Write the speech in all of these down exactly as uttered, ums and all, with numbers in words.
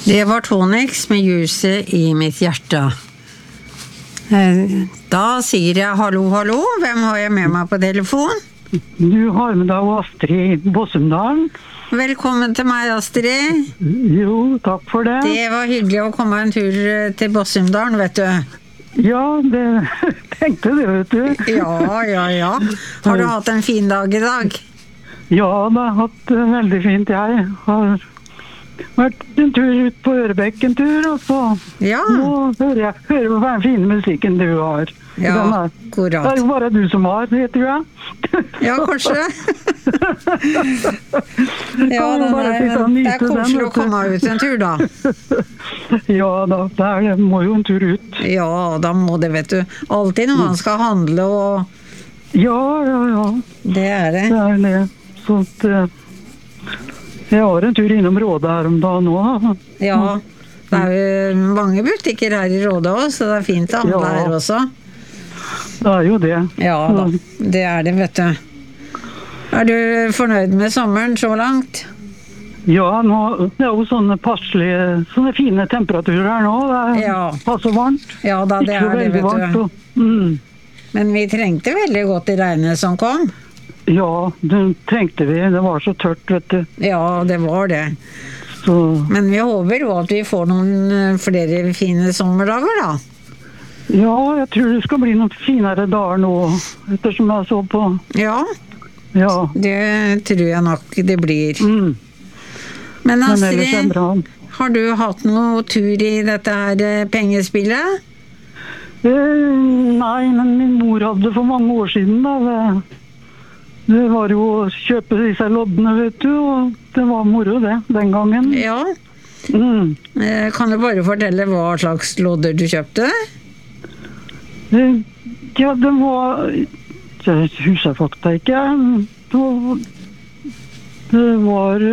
Det var Tonix med ljuset i mitt hjerte. Da sier jeg hallo, hallo. Hvem har jeg med meg på telefon? Du har med deg Astrid Bossumdalen. Velkommen til meg, Astrid. Jo, takk for det. Det var hyggelig å komme en tur til Bossumdalen, vet du. Ja, det tenkte det, vet du. Ja, ja, ja. Har du hatt en fin dag i dag? Ja, det har hatt det veldig fint. Jeg har vært en tur ut på Ørebekk en tur, og så ja. Nå hører jeg hører på den fine musikken du har. Ja, er, akkurat. Det er jo bare du som har, vet du, ja. Ja, kanskje. Ja, det er, det er koselig å komme ut en tur, da. Ja, da, det er, må jo en tur ut. Ja, da må det, vet du. Alltid når man skal handle og... Ja, ja, ja. Det er det. Det er det. Så at, jeg har en tur innom Rådet her om dagen nå. Ja, det er jo mange butikker her i Rådet også, så det er fint å handle ja. Her også. Det er jo det. Ja da, det er det, vet du. Er du fornøyd med sommeren så langt? Ja, nå, det er jo sånne passelige, sånne fine temperaturer her nå. Det er ja. Passe varmt. Ja da, det er det, vet varmt, du. Og, mm. Men vi trengte veldig godt i regnet som kom. Ja, det trengte vi. Det var så tørt, vet du. Ja, det var det. Så. Men vi håper jo at vi får noen flere fine sommerdager, da. Ja, jeg tror det skal bli noen finere dager nå, ettersom jeg så på. Ja, ja. Det tror jeg nok det blir. Mm. Men Astrid, har du hatt noe tur i dette her pengespillet? Eh, nei, men min mor hadde for mange år siden da. Det, det var jo å kjøpe disse loddene, vet du, og det var moro det, den gangen. Ja. Mm. Eh, kan du bare fortelle hva slags lodder du kjøpte? Ja, det var... Jeg husker faktisk ikke. Det var... Det var,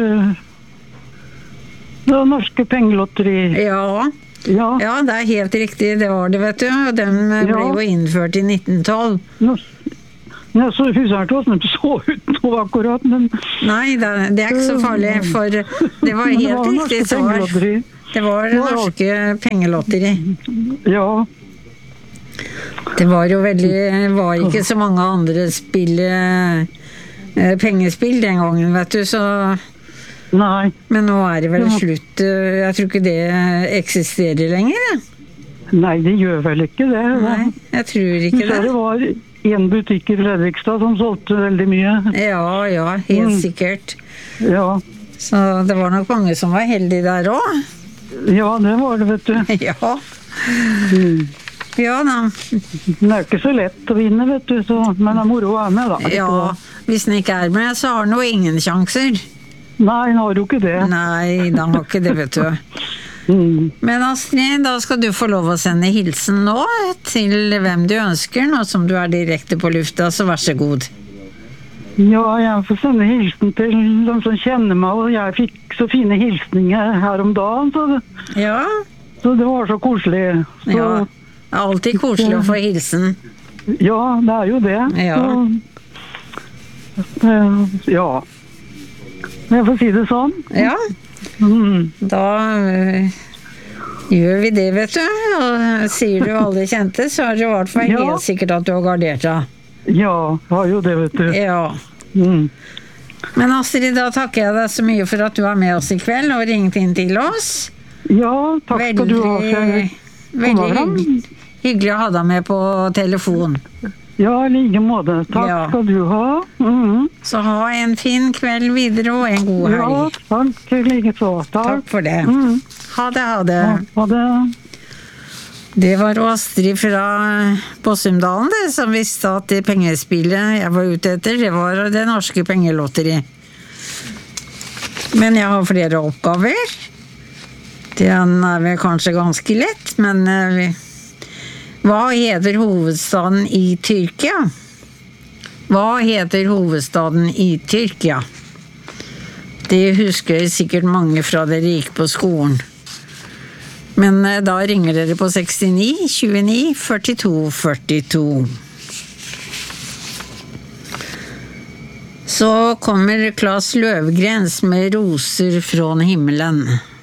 det var norske pengelotteri. Ja. Ja. Ja, det er helt riktig. Det var det, vet du. Og den ble ja. Jo innført i nitten tolv. Ja, så husker jeg ikke hvordan det så ut nå akkurat, men... Nei, det, det er ikke så farlig, for det var helt det var riktig svar. Det var det norske pengelotteri. Ja. Det var jo veldig, var ikke så mange andre spill, pengespill den gangen, vet du, så... Nei. Men nå er det vel slutt, jeg tror ikke det eksisterer lenger. Nei, det gjør vel ikke det. Nei, jeg tror ikke det. Det var en butikk i Fredrikstad som solgte veldig mye. Ja, ja, helt mm. sikkert. Ja. Så det var nok mange som var heldige der også. Ja, det var det, vet du. Ja. Mm. Ja da. Det er ikke så lett å vinne, vet du, så, men det er moro å være med, da. Ja, hvis den ikke er med, så har den jo ingen sjanser. Nei, den har jo ikke det. Nei, den har ikke det, vet du. Mm. Men Astrid, da skal du få lov å sende hilsen nå til hvem du ønsker, nå som du er direkte på lufta, så vær så god. Ja, jeg får sende hilsen til de som kjenner meg, og jeg fikk så fine hilsninger her om dagen, så det, ja. Så det var så koselig. Så, ja. Det er alltid koselig å få hilsen. Ja, det er jo det. Ja. Så, ja. Jeg får si det sånn. Ja. Mm. Da uh, gjør vi det, vet du. Og sier du alle kjente, så er det i hvert fall helt ja. Sikkert at du har gardert deg. Ja, jeg har jo det, vet du. Ja. Mm. Men Astrid, da takker jeg deg så mye for at du er med oss i kveld og ringt inn til oss. Ja, takk veldig, skal du ha. Veldig hyggelig. Hyggelig å ha deg med på telefon. Ja, i like måte. Takk ja. Skal du ha. Mm-hmm. Så ha en fin kveld videre og en god helg. Ja, takk. Like så. Takk. Takk for det. Mm. Ha det, ha det. Ja, ha det. Det var Astrid fra Bossumdalen, det, som visste at det pengespillet jeg var ute etter, det var det norske pengelotteri. Men jeg har flere oppgaver. Den er vel kanskje ganske lett, men uh, hva heter hovedstaden i Tyrkia? Hva heter hovedstaden i Tyrkia? Det husker sikkert mange fra dere gikk på skolen. Men uh, da ringer dere på sekstini tjueni førtito førtito. Så kommer Claes Løvgrens med roser fra himmelen.